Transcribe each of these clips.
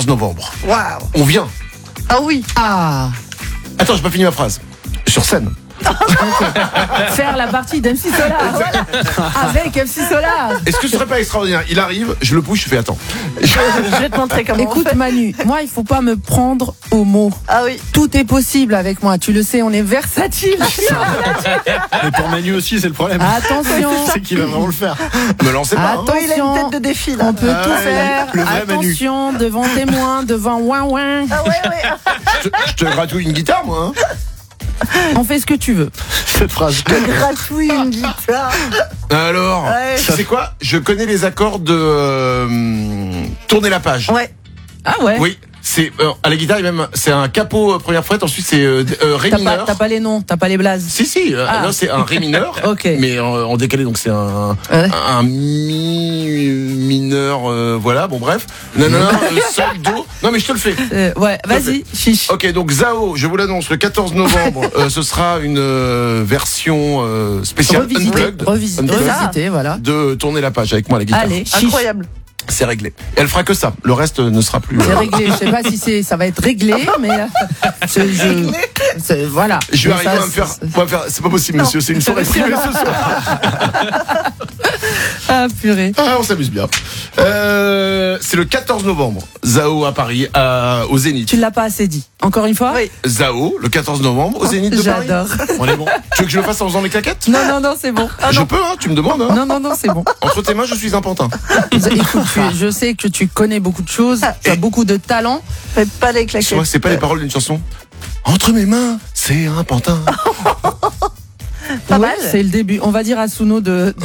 14 novembre. Waouh. On vient. Ah oui. Ah, Attends, j'ai pas fini ma phrase. Sur scène. faire la partie d'MC Solar. Voilà. Avec MC Solar. Est-ce que ce serait pas extraordinaire? Il arrive, je le pousse, je fais attends. Je vais te montrer comment on Écoute fait. Manu, moi il faut pas me prendre au mot. Ah oui. Tout est possible avec moi, tu le sais, on est versatile. Mais pour Manu aussi, c'est le problème. Attention, C'est qu'il va vraiment le faire. Me lancez pas. Hein. Attention. Oui, il a une tête de défi là. on peut Ah tout ouais, faire. le vrai Manu. Attention, devant témoin, devant ouin ouin. Ah ouais. Je te gratouille une guitare, moi. Hein. On fait ce que tu veux. Cette phrase. Gratouille une guitare. Alors, Ouais. c'est quoi? Je connais les accords de tourner la page. Ouais. Ah ouais. Oui, c'est à la guitare, même c'est un capot première fret, ensuite c'est ré mineur. T'as pas les noms, t'as pas les blazes. Si, Ah. là c'est un ré mineur, Ok. mais en décalé, donc c'est un mi mineur, voilà, bon bref. Non, sol, do. Non mais je te le fais. Ouais, vas-y, chiche. Ok, donc Zao, je vous l'annonce, le 14 novembre, ce sera une version spéciale unplugged, Revisiter, voilà. de tourner la page avec moi à la guitare. Allez, chiche. Incroyable. C'est réglé. Et elle fera que ça. Le reste ne sera plus. C'est réglé. Je sais pas si ça va être réglé, mais voilà. Je vais Mais arriver ça, à me faire. On va faire. C'est pas possible, monsieur. C'est une soirée privée ce soir. Ah purée. Ah, on s'amuse bien. C'est le 14 novembre. Zao à Paris, au Zénith. Tu l'as pas assez dit. Encore une fois. Oui. Zao, le 14 novembre, au Zénith de Paris. J'adore. On est bon. Tu veux que je le fasse en faisant les claquettes? Non, c'est bon. Je peux, hein. Tu me demandes. Hein. Non, c'est bon. Entre tes mains, je suis un pantin. Écoute, je sais que tu connais beaucoup de choses, tu as beaucoup de talent. Fais pas les Tu vois, claquettes. c'est pas les paroles d'une chanson. Entre mes mains, c'est un pantin. Pas Ouais, mal. c'est le début. On va dire à Souno de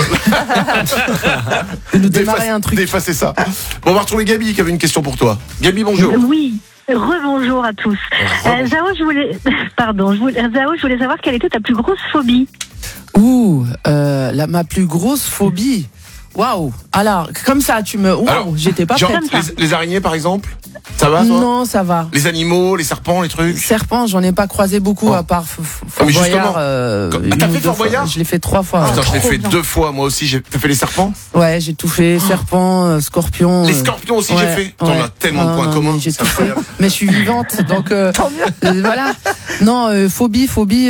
nous démarrer un truc. D'effacer ça. Bon, on va retrouver Gabi qui avait une question pour toi. Gabi, bonjour. Oui, rebonjour à tous. Zao, je voulais savoir quelle était ta plus grosse phobie. Ouh, ma plus grosse phobie. Waouh. Alors, comme ça, Alors, Waouh, j'étais pas Genre, prête. les araignées, par exemple? Ça va, toi? Non, ça va. Les animaux, les serpents, les trucs? Serpent, j'en ai pas croisé beaucoup, Oh. à part Fort mais Boyard. justement, t'as fait Fort Boyard? Je l'ai fait 3 fois. Putain, je l'ai trop fait bien. 2 fois, moi aussi. T'as fait les serpents? Ouais, j'ai tout fait. Serpent, scorpion. Les scorpions aussi, j'ai fait. T'en as tellement de points communs. J'ai C'est tout fait. incroyable. Mais je suis vivante, donc voilà. Non, phobie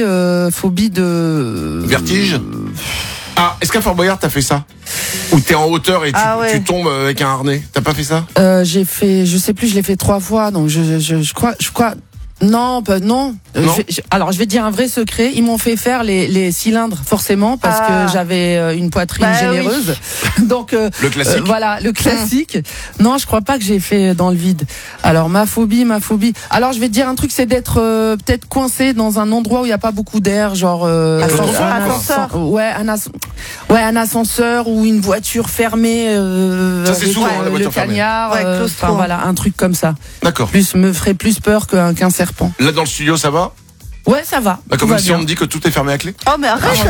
de Vertige? Ah, est-ce qu'à Fort Boyard, t'as fait ça? Ou t'es en hauteur et tu tombes avec un harnais? T'as pas fait ça? J'ai fait, je sais plus, je l'ai fait 3 fois, donc je crois. Non, non. Non. Alors, je vais te dire un vrai secret. Ils m'ont fait faire les cylindres, forcément, parce que j'avais une poitrine généreuse. Donc, Le classique. voilà, le classique. Non, je crois pas que j'ai fait dans le vide. Alors, ma phobie. Alors, je vais te dire un truc, c'est d'être peut-être coincé dans un endroit où il y a pas beaucoup d'air, genre ascenseur. un ascenseur ou une voiture fermée. Ça, c'est avec, souvent, la le voiture fermée. cagnard. Ouais, claustro. Enfin, voilà, un truc comme ça. D'accord. Me ferait plus peur qu'un serpent. Là, dans le studio, ça va? Ouais, ça va. D'accord, Tout même va si bien. on me dit que tout est fermé à clé. Oh, mais arrête.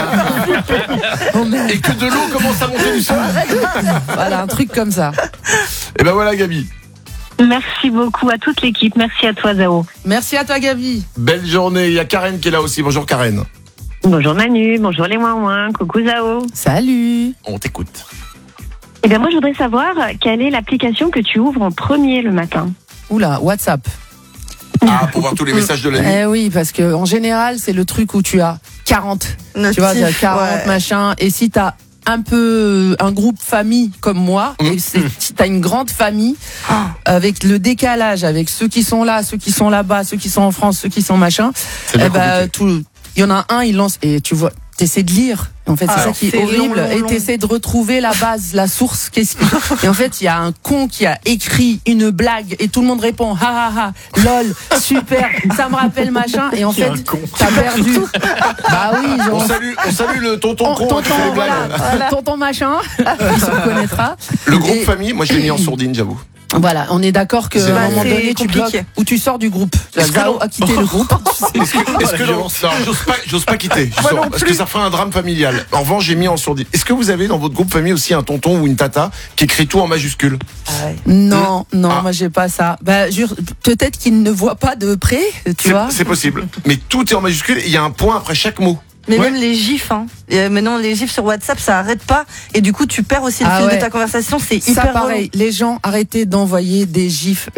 Oh, merde. Et que de l'eau commence à monter du sol. Voilà, un truc comme ça. Et ben voilà, Gabi. Merci beaucoup à toute l'équipe. Merci à toi, Zao. Merci à toi, Gabi. Belle journée. Il y a Karen qui est là aussi. Bonjour, Karen. Bonjour Manu, bonjour les ouin-ouin, coucou Zao. Salut. On t'écoute. Eh bien moi je voudrais savoir quelle est l'application que tu ouvres en premier le matin. Oula, WhatsApp. Ah, pour voir tous les messages de la nuit. Eh oui, parce que en général, c'est le truc où tu as 40. Tu vois, tu as 40 machin. Et si t'as un groupe famille comme moi, et si t'as une grande famille, avec le décalage, avec ceux qui sont là, ceux qui sont là-bas, ceux qui sont en France, ceux qui sont machin, C'est bien compliqué. il y en a un, il lance, et tu vois, t'essaies de lire. En fait, c'est ça qui est horrible. long. Et t'essaies de retrouver la base, la source. Et en fait, il y a un con qui a écrit une blague et tout le monde répond ha ha ha, lol, super, ça me rappelle machin. Et en fait, t'as perdu. Bah oui, genre. On salue le tonton con qui fait les blagues. Voilà, tonton machin, il se reconnaîtra. Le groupe Et- famille, moi je l'ai mis en sourdine, j'avoue. Voilà, on est d'accord qu'à C'est un moment c'est donné, tu compliqué. bloques ou tu sors du groupe. Est-ce que Zao non a quitté le groupe. Est-ce que non, j'ose pas quitter, justement, parce que ça ferait un drame familial. En revanche, j'ai mis en sourdine. Est-ce que vous avez dans votre groupe famille aussi un tonton ou une tata qui écrit tout en majuscule? Non, Ah. moi j'ai pas ça. Bah, peut-être qu'il ne voit pas de près, tu vois. C'est possible. Mais tout est en majuscule et il y a un point après chaque mot. Mais Ouais. même les gifs, maintenant les gifs sur WhatsApp, ça arrête pas. Et du coup, tu perds aussi le Ah fil ouais. de ta conversation. C'est Ça hyper pareil, les gens arrêtez d'envoyer des gifs